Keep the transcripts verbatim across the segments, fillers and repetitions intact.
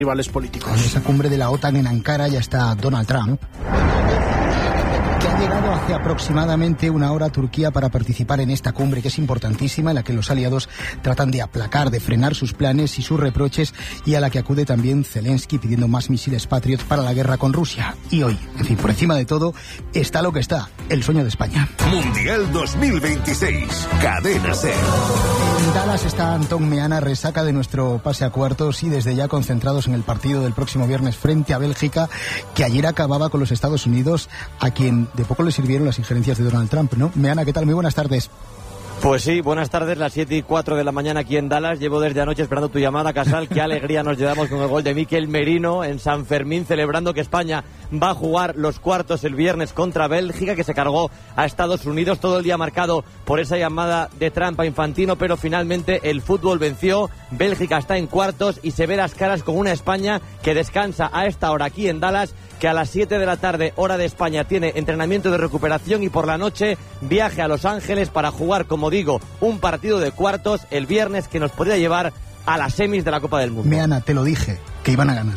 rivales políticos. En esa cumbre de la OTAN en Ankara ya está Donald Trump, que ha llegado hace aproximadamente una hora a Turquía para participar en esta cumbre, que es importantísima, en la que los aliados tratan de aplacar, de frenar sus planes y sus reproches, y a la que acude también Zelensky pidiendo más misiles Patriot para la guerra con Rusia. Y hoy, en fin, por encima de todo, está lo que está, el sueño de España. Mundial dos mil veintiséis, Cadena SER. En Dallas está Antón Meana, resaca de nuestro pase a cuartos y desde ya concentrados en el partido del próximo viernes frente a Bélgica, que ayer acababa con los Estados Unidos, a quien de poco le sirvieron las injerencias de Donald Trump, ¿no? Meana, ¿qué tal? Muy buenas tardes. Pues sí, buenas tardes, las siete y cuatro de la mañana aquí en Dallas. Llevo desde anoche esperando tu llamada, Casal. Qué alegría nos llevamos con el gol de Mikel Merino en San Fermín, celebrando que España va a jugar los cuartos el viernes contra Bélgica, que se cargó a Estados Unidos. Todo el día marcado por esa llamada de Trump a Infantino, pero finalmente el fútbol venció. Bélgica está en cuartos y se ve las caras con una España que descansa a esta hora aquí en Dallas, que a las siete de la tarde, hora de España, tiene entrenamiento de recuperación y por la noche viaje a Los Ángeles para jugar, como digo, un partido de cuartos el viernes que nos podría llevar a las semis de la Copa del Mundo. Meana, te lo dije, que iban a ganar.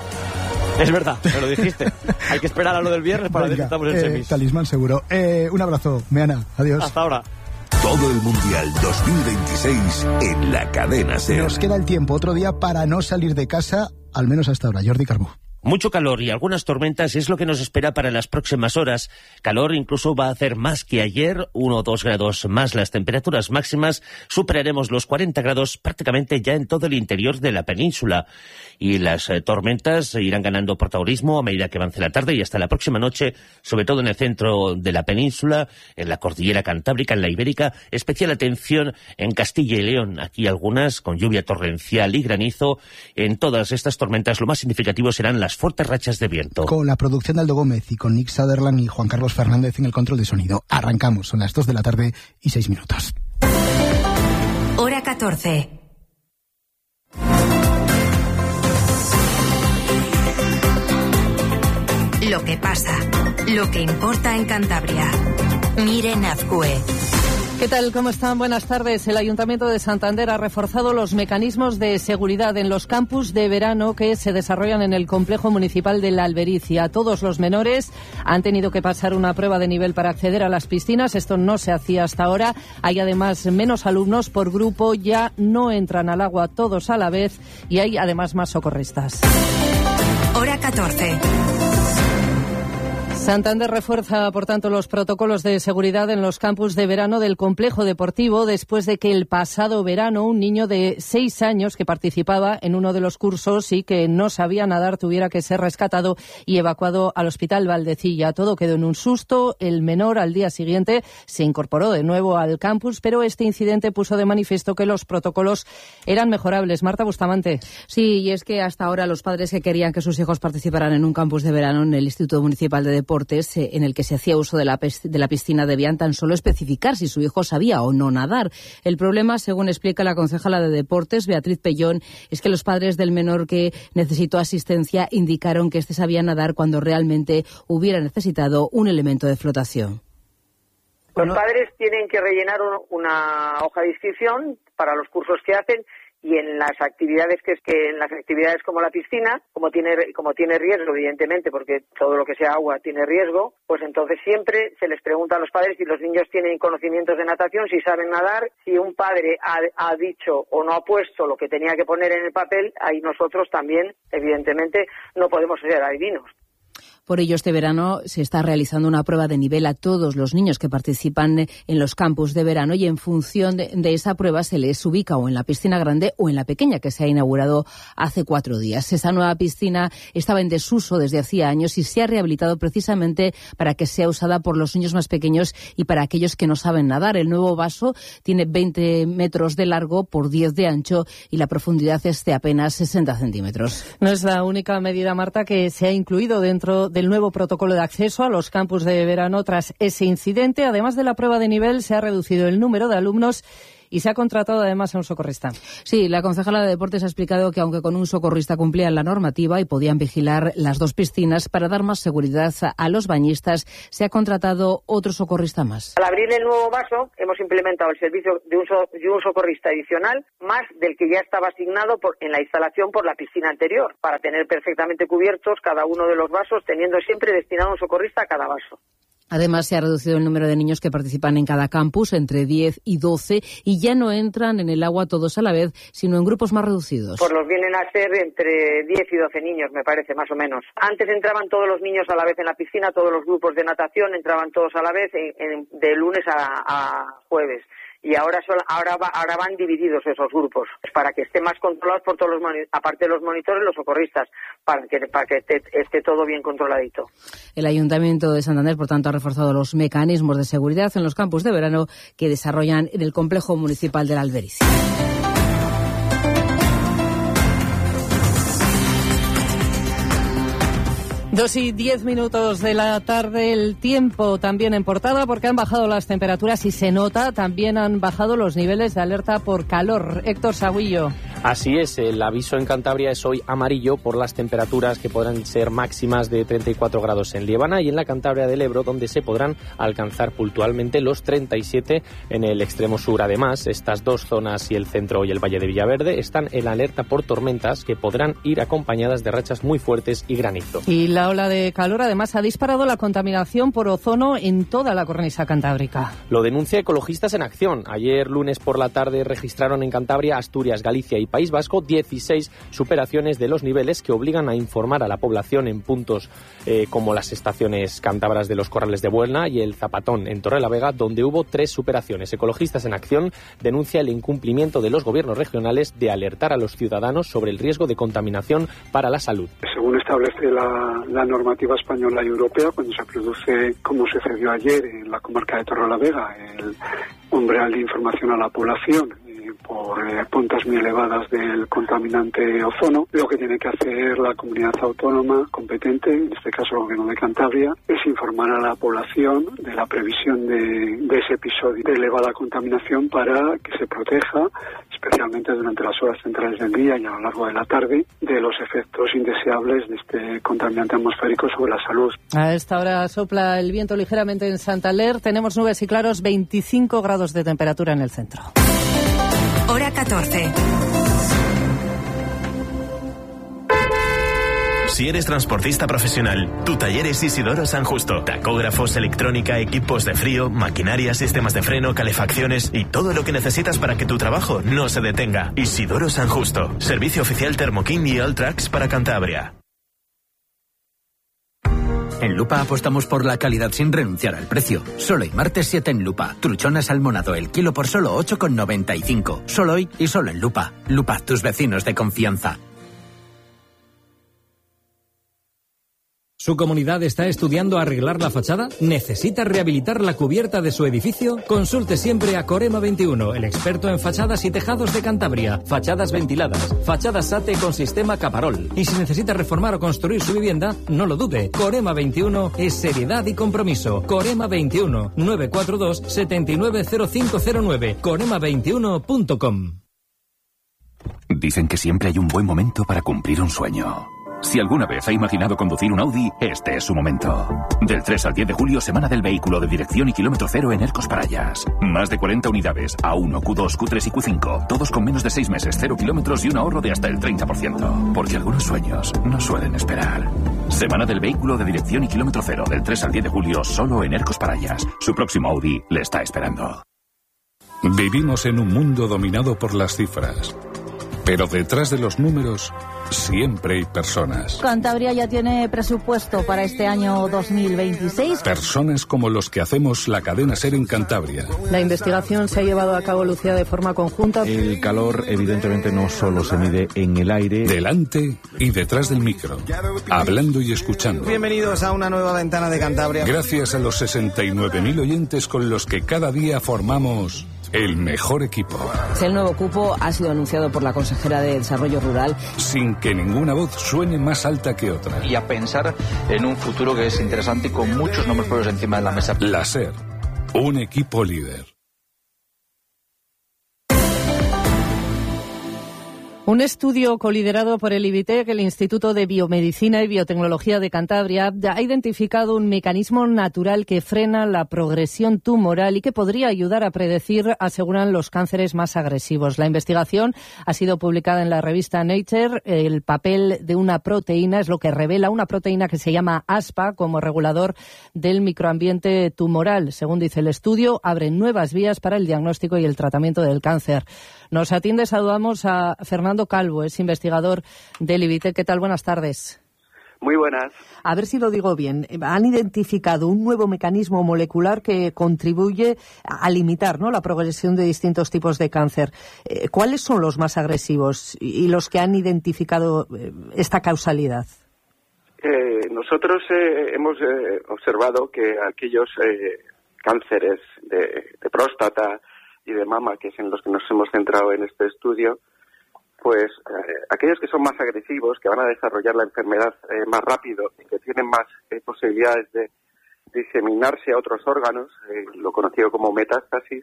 Es verdad, me lo dijiste. Hay que esperar a lo del viernes para ver si estamos en eh, semis. Talismán seguro. Eh, un abrazo, Meana, adiós. Hasta ahora. Todo el Mundial dos mil veintiséis en la Cadena SER. Nos queda el tiempo, otro día para no salir de casa, al menos hasta ahora. Jordi Carbó. Mucho calor y algunas tormentas es lo que nos espera para las próximas horas. Calor incluso va a hacer más que ayer, uno o dos grados más las temperaturas máximas. Superaremos los cuarenta grados prácticamente ya en todo el interior de la península. Y las eh, tormentas irán ganando protagonismo a medida que avance la tarde y hasta la próxima noche, sobre todo en el centro de la península, en la cordillera cantábrica, en la ibérica. Especial atención en Castilla y León. Aquí algunas con lluvia torrencial y granizo. En todas estas tormentas lo más significativo serán las fuertes rachas de viento. Con la producción de Aldo Gómez y con Nick Sutherland y Juan Carlos Fernández en el control de sonido. Arrancamos, son las dos de la tarde y seis minutos. Hora catorce. Lo que pasa, lo que importa en Cantabria. Miren Azcue. ¿Qué tal? ¿Cómo están? Buenas tardes. El Ayuntamiento de Santander ha reforzado los mecanismos de seguridad en los campus de verano que se desarrollan en el complejo municipal de La Albericia. Todos los menores han tenido que pasar una prueba de nivel para acceder a las piscinas. Esto no se hacía hasta ahora. Hay además menos alumnos por grupo. Ya no entran al agua todos a la vez y hay además más socorristas. Hora catorce. Santander refuerza, por tanto, los protocolos de seguridad en los campus de verano del complejo deportivo después de que el pasado verano un niño de seis años que participaba en uno de los cursos y que no sabía nadar tuviera que ser rescatado y evacuado al Hospital Valdecilla. Todo quedó en un susto. El menor al día siguiente se incorporó de nuevo al campus, pero este incidente puso de manifiesto que los protocolos eran mejorables. Marta Bustamante. Sí, y es que hasta ahora los padres que querían que sus hijos participaran en un campus de verano en el Instituto Municipal de Deportes en el que se hacía uso de la, de la piscina debían tan solo especificar si su hijo sabía o no nadar. El problema, según explica la concejala de Deportes, Beatriz Pellón, es que los padres del menor que necesitó asistencia indicaron que éste sabía nadar cuando realmente hubiera necesitado un elemento de flotación. Los padres tienen que rellenar una hoja de inscripción para los cursos que hacen. Y en las actividades que es que en las actividades como la piscina, como tiene como tiene riesgo evidentemente, porque todo lo que sea agua tiene riesgo, pues entonces siempre se les pregunta a los padres si los niños tienen conocimientos de natación, si saben nadar. Si un padre ha, ha dicho o no ha puesto lo que tenía que poner en el papel, ahí nosotros también evidentemente no podemos ser adivinos. Por ello, este verano se está realizando una prueba de nivel a todos los niños que participan en los campus de verano y en función de, de esa prueba se les ubica o en la piscina grande o en la pequeña que se ha inaugurado hace cuatro días. Esa nueva piscina estaba en desuso desde hacía años y se ha rehabilitado precisamente para que sea usada por los niños más pequeños y para aquellos que no saben nadar. El nuevo vaso tiene veinte metros de largo por diez de ancho y la profundidad es de apenas sesenta centímetros. No es la única medida, Marta, que se ha incluido dentro de el nuevo protocolo de acceso a los campus de verano tras ese incidente. Además de la prueba de nivel, se ha reducido el número de alumnos y se ha contratado además a un socorrista. Sí, la concejala de Deportes ha explicado que aunque con un socorrista cumplían la normativa y podían vigilar las dos piscinas, para dar más seguridad a los bañistas se ha contratado otro socorrista más. Al abrir el nuevo vaso hemos implementado el servicio de un, so, de un socorrista adicional más del que ya estaba asignado por, en la instalación por la piscina anterior, para tener perfectamente cubiertos cada uno de los vasos, teniendo siempre destinado un socorrista a cada vaso. Además, se ha reducido el número de niños que participan en cada campus, entre diez y doce, y ya no entran en el agua todos a la vez, sino en grupos más reducidos. Pues los vienen a ser entre diez y doce niños, me parece, más o menos. Antes entraban todos los niños a la vez en la piscina, todos los grupos de natación entraban todos a la vez en, en, de lunes a, a jueves. Y ahora son, ahora, va, ahora van divididos esos grupos, para que estén más controlados por todos los, aparte de los monitores, los socorristas, para que, para que esté, esté todo bien controladito. El Ayuntamiento de Santander, por tanto, ha reforzado los mecanismos de seguridad en los campus de verano que desarrollan en el complejo municipal de la Albericia. Dos y diez minutos de la tarde, el tiempo también en portada porque han bajado las temperaturas y se nota, también han bajado los niveles de alerta por calor. Héctor Saguillo. Así es, el aviso en Cantabria es hoy amarillo por las temperaturas que podrán ser máximas de treinta y cuatro grados en Liébana y en la Cantabria del Ebro, donde se podrán alcanzar puntualmente los treinta y siete en el extremo sur. Además, estas dos zonas y el centro y el Valle de Villaverde están en alerta por tormentas que podrán ir acompañadas de rachas muy fuertes y granizo. Y la ola de calor además ha disparado la contaminación por ozono en toda la cornisa cantábrica. Lo denuncia Ecologistas en Acción. Ayer lunes por la tarde registraron en Cantabria, Asturias, Galicia y País Vasco dieciséis superaciones de los niveles que obligan a informar a la población en puntos eh, como las estaciones cántabras de los Corrales de Buelna y el Zapatón en Torrelavega, donde hubo tres superaciones. Ecologistas en Acción denuncia el incumplimiento de los gobiernos regionales de alertar a los ciudadanos sobre el riesgo de contaminación para la salud. Según establece la, la normativa española y europea, cuando se produce, como sucedió ayer en la comarca de Torrelavega, el umbral de información a la población por eh, puntas muy elevadas del contaminante ozono, lo que tiene que hacer la comunidad autónoma competente, en este caso el gobierno de Cantabria, es informar a la población de la previsión de, de ese episodio de elevada contaminación para que se proteja, especialmente durante las horas centrales del día y a lo largo de la tarde, de los efectos indeseables de este contaminante atmosférico sobre la salud. A esta hora sopla el viento ligeramente en Santander, tenemos nubes y claros, veinticinco grados de temperatura en el centro. Hora catorce. Si eres transportista profesional, tu taller es Isidoro San Justo. Tacógrafos, electrónica, equipos de frío, maquinaria, sistemas de freno, calefacciones y todo lo que necesitas para que tu trabajo no se detenga. Isidoro San Justo. Servicio oficial Thermo King y Alltrax para Cantabria. En Lupa apostamos por la calidad sin renunciar al precio. Solo hoy martes siete en Lupa. Truchona salmonado el kilo por solo ocho con noventa y cinco. Solo hoy y solo en Lupa. Lupa, tus vecinos de confianza. ¿Su comunidad está estudiando arreglar la fachada? ¿Necesita rehabilitar la cubierta de su edificio? Consulte siempre a Corema veintiuno, el experto en fachadas y tejados de Cantabria. Fachadas ventiladas, fachadas SATE con sistema Caparol. Y si necesita reformar o construir su vivienda, no lo dude. Corema veintiuno es seriedad y compromiso. Corema veintiuno, nueve cuatro dos, siete nueve cero cinco cero nueve. corema veintiuno punto com. Dicen que siempre hay un buen momento para cumplir un sueño. Si alguna vez ha imaginado conducir un Audi, este es su momento. Del tres al diez de julio, semana del vehículo de dirección y kilómetro cero en Ercos Parayas. Más de cuarenta unidades, A uno, Q dos, Q tres y Q cinco. Todos con menos de seis meses, cero kilómetros y un ahorro de hasta el treinta por ciento. Porque algunos sueños no suelen esperar. Semana del vehículo de dirección y kilómetro cero, del tres al diez de julio, solo en Ercos Parayas. Su próximo Audi le está esperando. Vivimos en un mundo dominado por las cifras. Pero detrás de los números siempre hay personas. Cantabria ya tiene presupuesto para este año dos mil veintiséis. Personas como los que hacemos la cadena SER en Cantabria. La investigación se ha llevado a cabo, Lucía, de forma conjunta. El calor evidentemente no solo se mide en el aire. Delante y detrás del micro. Hablando y escuchando. Bienvenidos a una nueva ventana de Cantabria. Gracias a los sesenta y nueve mil oyentes con los que cada día formamos el mejor equipo. El nuevo cupo ha sido anunciado por la consejera de Desarrollo Rural. Sin que ninguna voz suene más alta que otra. Y a pensar en un futuro que es interesante y con muchos nombres propios encima de la mesa. La SER, un equipo líder. Un estudio coliderado por el IBITEC, el Instituto de Biomedicina y Biotecnología de Cantabria, ha identificado un mecanismo natural que frena la progresión tumoral y que podría ayudar a predecir, aseguran, los cánceres más agresivos. La investigación ha sido publicada en la revista Nature. El papel de una proteína es lo que revela una proteína que se llama ASPA como regulador del microambiente tumoral. Según dice el estudio, abre nuevas vías para el diagnóstico y el tratamiento del cáncer. Nos atiende, saludamos a Fernando Calvo, es investigador del IBITEC. ¿Qué tal? Buenas tardes. Muy buenas. A ver si lo digo bien. Han identificado un nuevo mecanismo molecular que contribuye a limitar, ¿no?, la progresión de distintos tipos de cáncer. ¿Cuáles son los más agresivos y los que han identificado esta causalidad? Eh, nosotros eh, hemos eh, observado que aquellos eh, cánceres de, de próstata y de mama, que es en los que nos hemos centrado en este estudio, pues eh, aquellos que son más agresivos, que van a desarrollar la enfermedad eh, más rápido y que tienen más eh, posibilidades de diseminarse a otros órganos, eh, lo conocido como metástasis,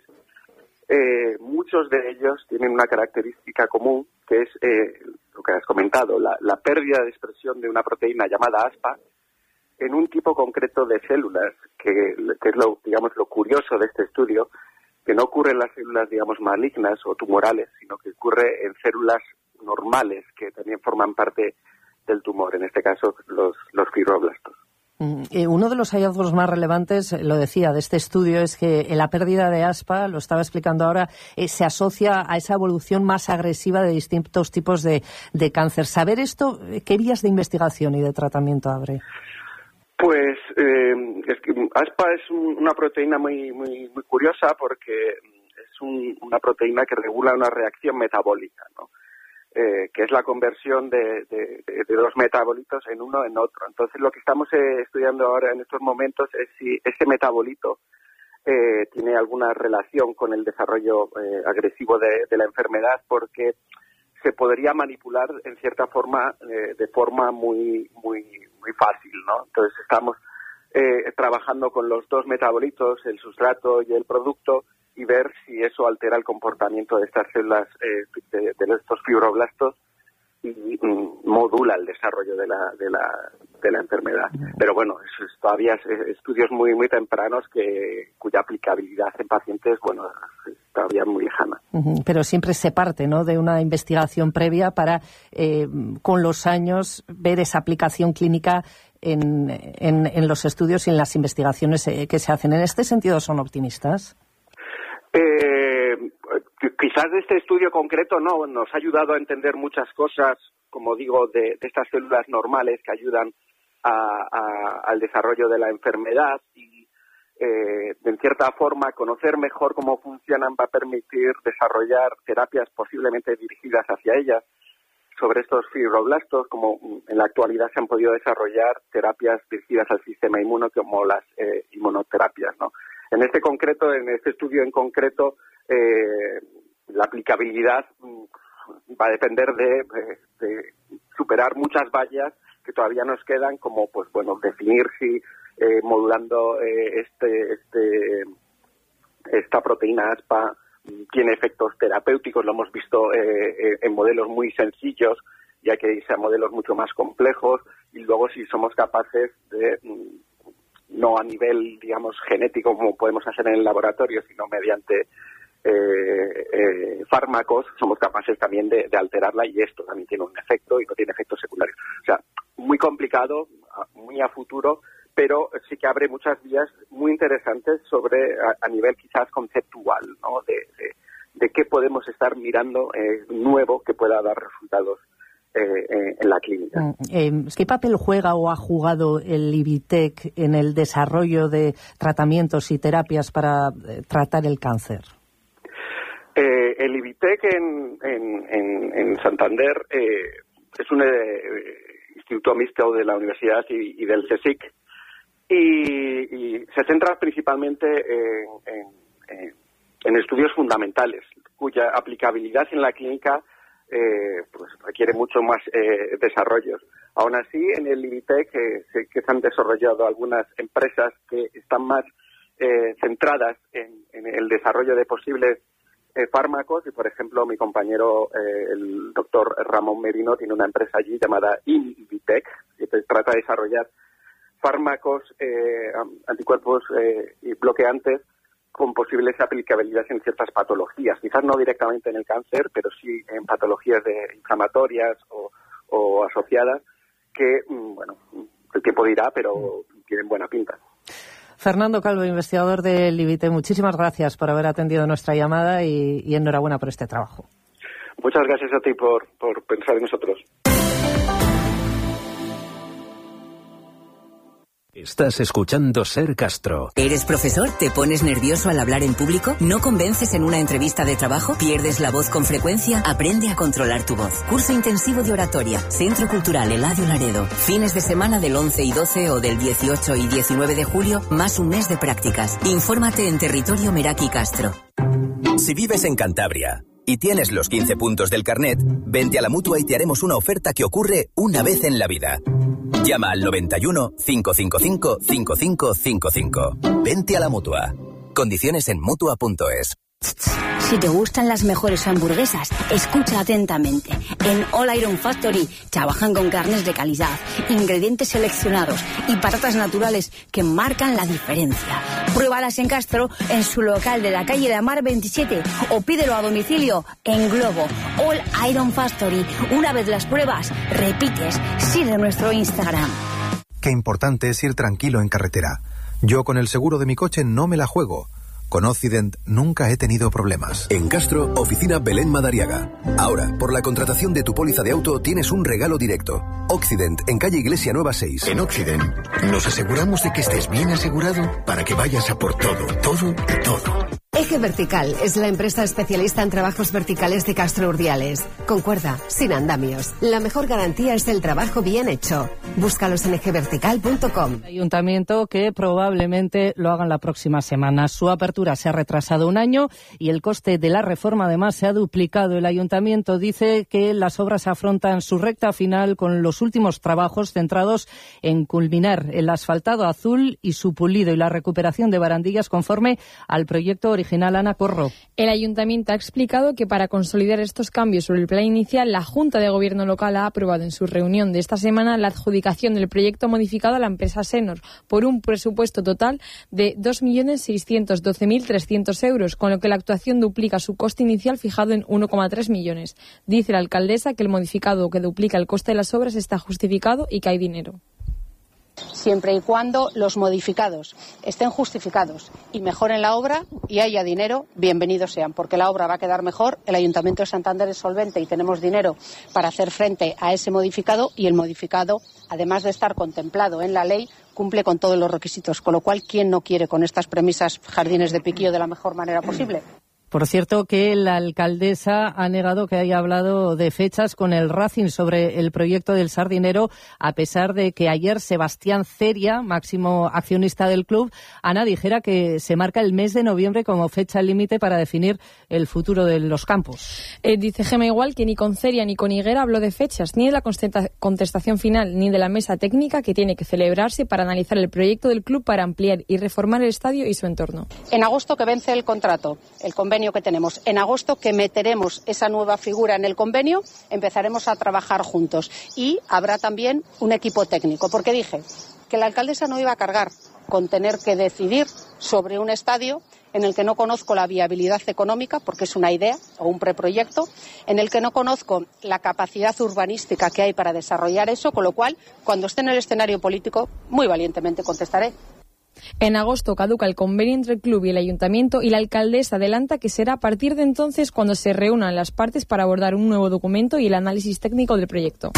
eh, muchos de ellos tienen una característica común, que es eh, lo que has comentado, la, la pérdida de expresión de una proteína llamada ASPA en un tipo concreto de células, que, que es lo, digamos, lo curioso de este estudio, que no ocurre en las células, digamos, malignas o tumorales, sino que ocurre en células normales que también forman parte del tumor, en este caso los, los fibroblastos. Mm, eh, uno de los hallazgos más relevantes, lo decía, de este estudio es que la pérdida de ASPA, lo estaba explicando ahora, eh, se asocia a esa evolución más agresiva de distintos tipos de, de cáncer. ¿Saber esto, qué vías de investigación y de tratamiento abre? Pues eh, es que ASPA es un, una proteína muy muy muy curiosa porque es un, una proteína que regula una reacción metabólica, ¿no? Eh, que es la conversión de, de, de, de dos metabolitos en uno en otro. Entonces, lo que estamos eh, estudiando ahora en estos momentos es si ese metabolito eh, tiene alguna relación con el desarrollo eh, agresivo de, de la enfermedad, porque se podría manipular en cierta forma, eh, de forma muy muy muy fácil, ¿no? Entonces estamos eh, trabajando con los dos metabolitos, el sustrato y el producto, y ver si eso altera el comportamiento de estas células, eh, de, de estos fibroblastos, y mm, modula el desarrollo de la de la de la enfermedad. Pero bueno, eso es todavía es, estudios muy muy tempranos que cuya aplicabilidad en pacientes, bueno, es todavía muy lejana. Uh-huh. Pero siempre se parte, ¿no?, de una investigación previa para, eh, con los años, ver esa aplicación clínica en, en, en los estudios y en las investigaciones eh, que se hacen. ¿En este sentido son optimistas? Eh, quizás de este estudio concreto no, nos ha ayudado a entender muchas cosas, como digo, de, de estas células normales que ayudan a, a, al desarrollo de la enfermedad, y eh, en cierta forma conocer mejor cómo funcionan va a permitir desarrollar terapias posiblemente dirigidas hacia ellas. Sobre estos fibroblastos, como en la actualidad se han podido desarrollar terapias dirigidas al sistema inmuno, como las eh, inmunoterapias, ¿no? En este concreto, en este estudio en concreto, eh, la aplicabilidad va a depender de, de, de superar muchas vallas que todavía nos quedan, como, pues bueno, definir si eh, modulando eh, este, este, esta proteína ASPA tiene efectos terapéuticos. Lo hemos visto eh, en modelos muy sencillos, ya que irse a modelos mucho más complejos, y luego si somos capaces de, no a nivel, digamos, genético como podemos hacer en el laboratorio, sino mediante eh, eh, fármacos, somos capaces también de, de alterarla, y esto también tiene un efecto y no tiene efectos secundarios. O sea, muy complicado, muy a futuro, pero sí que abre muchas vías muy interesantes sobre, a, a nivel quizás conceptual, ¿no?, de, de, de qué podemos estar mirando eh, nuevo que pueda dar resultados Eh, eh, en la clínica. Eh, ¿Qué papel juega o ha jugado el IBITEC en el desarrollo de tratamientos y terapias para eh, tratar el cáncer? Eh, el IBITEC en, en, en, en Santander eh, es un eh, instituto mixto de la universidad y, y del CSIC, y, y se centra principalmente en, en, en estudios fundamentales, cuya aplicabilidad en la clínica Eh, pues requiere mucho más eh, desarrollos. Aún así, en el IBITEC eh, sé que se han desarrollado algunas empresas que están más eh, centradas en, en el desarrollo de posibles eh, fármacos y, por ejemplo, mi compañero, eh, el doctor Ramón Merino, tiene una empresa allí llamada Invitec, que trata de desarrollar fármacos, eh, anticuerpos eh, y bloqueantes con posibles aplicabilidades en ciertas patologías, quizás no directamente en el cáncer, pero sí en patologías de inflamatorias o, o asociadas que, bueno, el tiempo dirá, pero tienen buena pinta. Fernando Calvo, investigador del Invitec, muchísimas gracias por haber atendido nuestra llamada y, y enhorabuena por este trabajo. Muchas gracias a ti por, por pensar en nosotros. Estás escuchando Ser Castro. ¿Eres profesor? ¿Te pones nervioso al hablar en público? ¿No convences en una entrevista de trabajo? ¿Pierdes la voz con frecuencia? Aprende a controlar tu voz. Curso intensivo de oratoria. Centro Cultural Eladio Laredo. Fines de semana del once y doce o del dieciocho y diecinueve de julio, más un mes de prácticas. Infórmate en Territorio Meraki Castro. Si vives en Cantabria y tienes los quince puntos del carnet, vente a la Mutua y te haremos una oferta que ocurre una vez en la vida. Llama al noventa y uno, cinco cinco cinco, cinco cinco cinco cinco. Vente a la Mutua. Condiciones en Mutua punto es. Si te gustan las mejores hamburguesas, escucha atentamente. En All Iron Factory trabajan con carnes de calidad, ingredientes seleccionados y patatas naturales que marcan la diferencia. Pruébalas en Castro, en su local de la calle de Mar veintisiete, o pídelo a domicilio en Globo. All Iron Factory. Una vez las pruebas, repites. Sigue nuestro Instagram. Qué importante es ir tranquilo en carretera. Yo con el seguro de mi coche no me la juego. Con Occident nunca he tenido problemas. En Castro, oficina Belén Madariaga. Ahora, por la contratación de tu póliza de auto, tienes un regalo directo. Occident, en calle Iglesia Nueva seis. En Occident, nos aseguramos de que estés bien asegurado para que vayas a por todo, todo y todo. Eje Vertical es la empresa especialista en trabajos verticales de Castro Urdiales. Con cuerda, sin andamios. La mejor garantía es el trabajo bien hecho. Búscalos en eje vertical punto com. Ayuntamiento que probablemente lo hagan la próxima semana. Su apertura se ha retrasado un año y el coste de la reforma además se ha duplicado. El Ayuntamiento dice que las obras afrontan su recta final con los últimos trabajos centrados en culminar el asfaltado azul y su pulido y la recuperación de barandillas conforme al proyecto original. Ana Corro. El Ayuntamiento ha explicado que para consolidar estos cambios sobre el plan inicial, la Junta de Gobierno local ha aprobado en su reunión de esta semana la adjudicación del proyecto modificado a la empresa Senor por un presupuesto total de dos millones seiscientos doce mil trescientos euros, con lo que la actuación duplica su coste inicial fijado en uno coma tres millones. Dice la alcaldesa que el modificado que duplica el coste de las obras está justificado y que hay dinero. Siempre y cuando los modificados estén justificados y mejoren la obra y haya dinero, bienvenidos sean, porque la obra va a quedar mejor, el Ayuntamiento de Santander es solvente y tenemos dinero para hacer frente a ese modificado, y el modificado, además de estar contemplado en la ley, cumple con todos los requisitos, con lo cual, ¿quién no quiere con estas premisas Jardines de Piquillo de la mejor manera posible? Por cierto, que la alcaldesa ha negado que haya hablado de fechas con el Racing sobre el proyecto del Sardinero, a pesar de que ayer Sebastián Ceria, máximo accionista del club, Ana, dijera que se marca el mes de noviembre como fecha límite para definir el futuro de los campos. Eh, dice Gema igual que ni con Ceria ni con Higuera habló de fechas, ni de la contestación final, ni de la mesa técnica que tiene que celebrarse para analizar el proyecto del club para ampliar y reformar el estadio y su entorno. En agosto que vence el contrato, el convenio que tenemos. En agosto que meteremos esa nueva figura en el convenio, empezaremos a trabajar juntos y habrá también un equipo técnico, porque dije que la alcaldesa no iba a cargar con tener que decidir sobre un estadio en el que no conozco la viabilidad económica, porque es una idea o un preproyecto, en el que no conozco la capacidad urbanística que hay para desarrollar eso, con lo cual, cuando esté en el escenario político, muy valientemente contestaré. En agosto caduca el convenio entre el club y el ayuntamiento y la alcaldesa adelanta que será a partir de entonces cuando se reúnan las partes para abordar un nuevo documento y el análisis técnico del proyecto.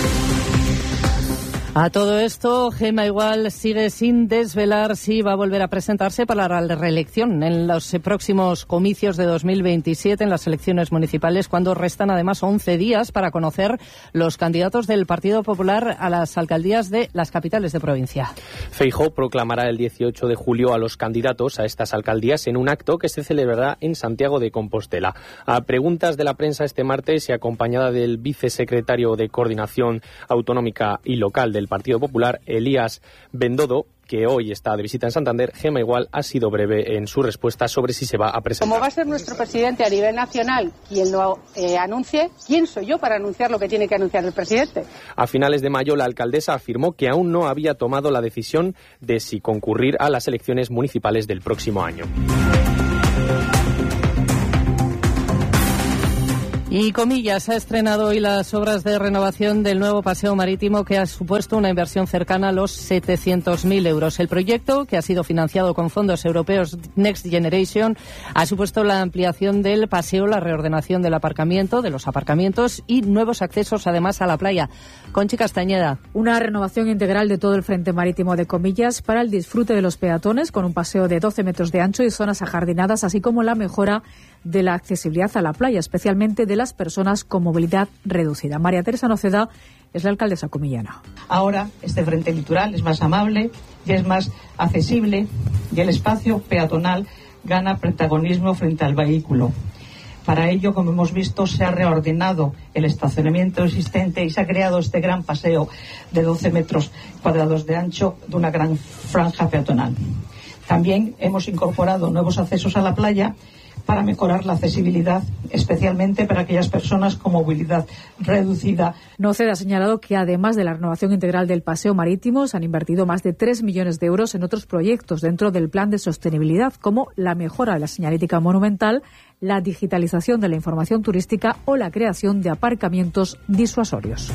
A todo esto, Gema igual sigue sin desvelar si va a volver a presentarse para la reelección en los próximos comicios de dos mil veintisiete, en las elecciones municipales, cuando restan además once días para conocer los candidatos del Partido Popular a las alcaldías de las capitales de provincia. Feijóo proclamará el dieciocho de julio a los candidatos a estas alcaldías en un acto que se celebrará en Santiago de Compostela. A preguntas de la prensa este martes y acompañada del vicesecretario de Coordinación Autonómica y Local del Partido Popular, Elías Bendodo, que hoy está de visita en Santander, Gemma Igual ha sido breve en su respuesta sobre si se va a presentar. Como va a ser nuestro presidente a nivel nacional quien lo eh, anuncie, ¿quién soy yo para anunciar lo que tiene que anunciar el presidente? A finales de mayo, la alcaldesa afirmó que aún no había tomado la decisión de si concurrir a las elecciones municipales del próximo año. Y Comillas ha estrenado hoy las obras de renovación del nuevo paseo marítimo, que ha supuesto una inversión cercana a los setecientos mil euros. El proyecto, que ha sido financiado con fondos europeos Next Generation, ha supuesto la ampliación del paseo, la reordenación del aparcamiento, de los aparcamientos y nuevos accesos además a la playa. Conchi Castañeda. Una renovación integral de todo el frente marítimo de Comillas para el disfrute de los peatones, con un paseo de doce metros de ancho y zonas ajardinadas, así como la mejora de la accesibilidad a la playa, especialmente de las personas con movilidad reducida. María Teresa Noceda es la alcaldesa comillana. Ahora este frente litoral es más amable y es más accesible, y el espacio peatonal gana protagonismo frente al vehículo. Para ello, como hemos visto, se ha reordenado el estacionamiento existente y se ha creado este gran paseo de doce metros cuadrados de ancho de una gran franja peatonal. También hemos incorporado nuevos accesos a la playa para mejorar la accesibilidad, especialmente para aquellas personas con movilidad reducida. Noceda ha señalado que además de la renovación integral del paseo marítimo, se han invertido más de tres millones de euros en otros proyectos dentro del plan de sostenibilidad, como la mejora de la señalética monumental, la digitalización de la información turística o la creación de aparcamientos disuasorios.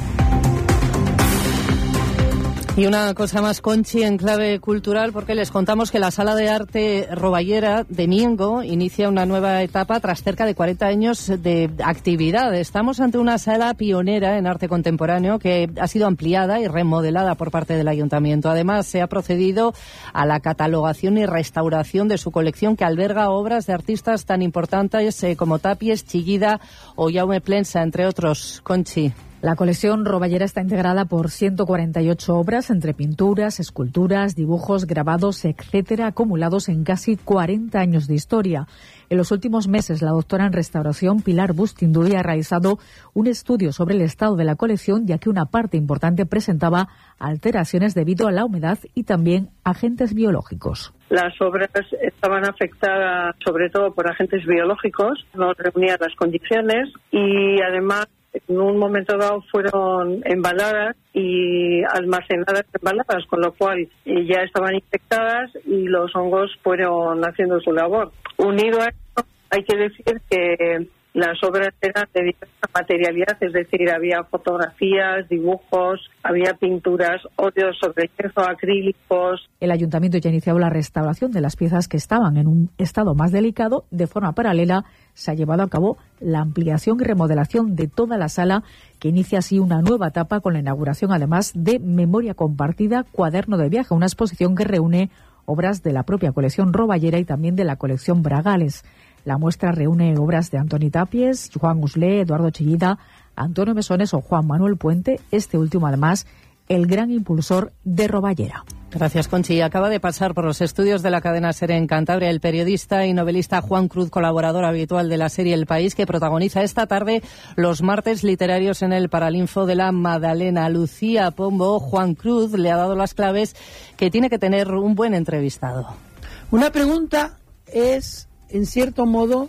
Y una cosa más, Conchi, en clave cultural, porque les contamos que la Sala de Arte Roballera de Miengo inicia una nueva etapa tras cerca de cuarenta años de actividad. Estamos ante una sala pionera en arte contemporáneo que ha sido ampliada y remodelada por parte del Ayuntamiento. Además, se ha procedido a la catalogación y restauración de su colección, que alberga obras de artistas tan importantes eh, como Tapies, Chillida o Jaume Plensa, entre otros. Conchi. La colección Roballera está integrada por ciento cuarenta y ocho obras, entre pinturas, esculturas, dibujos, grabados, etcétera, acumulados en casi cuarenta años de historia. En los últimos meses, la doctora en restauración Pilar Bustinduy ha realizado un estudio sobre el estado de la colección, ya que una parte importante presentaba alteraciones debido a la humedad y también agentes biológicos. Las obras estaban afectadas sobre todo por agentes biológicos, no reunían las condiciones y además en un momento dado fueron embaladas y almacenadas embaladas, con lo cual ya estaban infectadas y los hongos fueron haciendo su labor. Unido a esto, hay que decir que las obras eran de diversa materialidad, es decir, había fotografías, dibujos, había pinturas, óleos sobre yeso, acrílicos. El ayuntamiento ya ha iniciado la restauración de las piezas que estaban en un estado más delicado. De forma paralela, se ha llevado a cabo la ampliación y remodelación de toda la sala, que inicia así una nueva etapa con la inauguración, además, de Memoria Compartida, Cuaderno de Viaje, una exposición que reúne obras de la propia colección Roballera y también de la colección Bragales. La muestra reúne obras de Antoni Tapies, Juan Uslé, Eduardo Chillida, Antonio Mesones o Juan Manuel Puente, este último además el gran impulsor de Roballera. Gracias, Conchi. Acaba de pasar por los estudios de la cadena SER en Cantabria el periodista y novelista Juan Cruz, colaborador habitual de la serie El País, que protagoniza esta tarde los martes literarios en el Paralinfo de la Madalena. Lucía Pombo, Juan Cruz le ha dado las claves que tiene que tener un buen entrevistado. Una pregunta es, en cierto modo,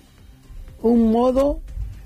un modo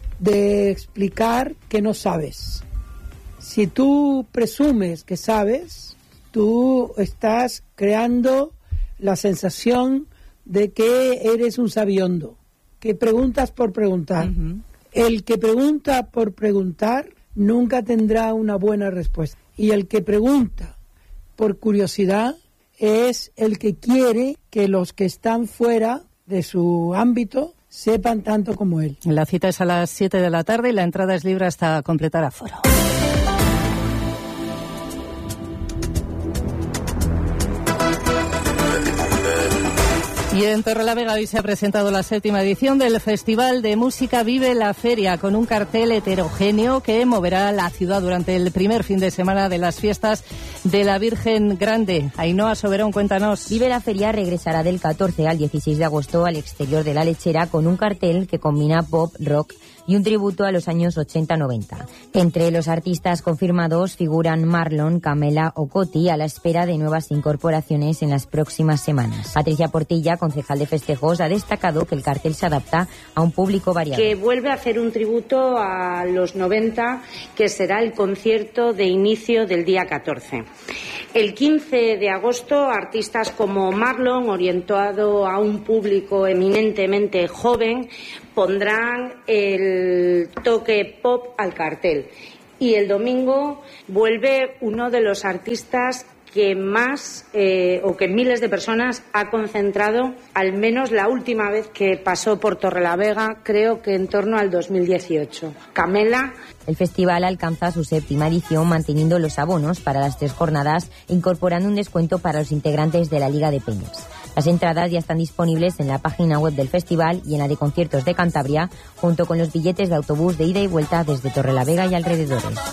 de explicar que no sabes. Si tú presumes que sabes, tú estás creando la sensación de que eres un sabiondo, que preguntas por preguntar. Uh-huh. El que pregunta por preguntar nunca tendrá una buena respuesta. Y el que pregunta por curiosidad es el que quiere que los que están fuera de su ámbito sepan tanto como él. La cita es a las siete de la tarde y la entrada es libre hasta completar aforo. Y en Torrelavega hoy se ha presentado la séptima edición del Festival de Música Vive la Feria, con un cartel heterogéneo que moverá la ciudad durante el primer fin de semana de las fiestas de la Virgen Grande. Ainhoa Soberón, cuéntanos. Vive la Feria regresará del catorce al dieciséis de agosto al exterior de la Lechera, con un cartel que combina pop, rock y un tributo a los años ochenta noventa. Entre los artistas confirmados figuran Marlon, Camela o Coti, a la espera de nuevas incorporaciones en las próximas semanas. Patricia Portilla, concejal de festejos, ha destacado que el cartel se adapta a un público variado. Que vuelve a hacer un tributo a los noventa, que será el concierto de inicio del día catorce. El quince de agosto, artistas como Marlon, orientado a un público eminentemente joven, pondrán el toque pop al cartel. Y el domingo vuelve uno de los artistas que más eh, o que miles de personas ha concentrado, al menos la última vez que pasó por Torrelavega, creo que en torno al dos mil dieciocho. Camela. El festival alcanza su séptima edición manteniendo los abonos para las tres jornadas e incorporando un descuento para los integrantes de la Liga de Peñas. Las entradas ya están disponibles en la página web del festival y en la de conciertos de Cantabria, junto con los billetes de autobús de ida y vuelta desde Torrelavega y alrededores.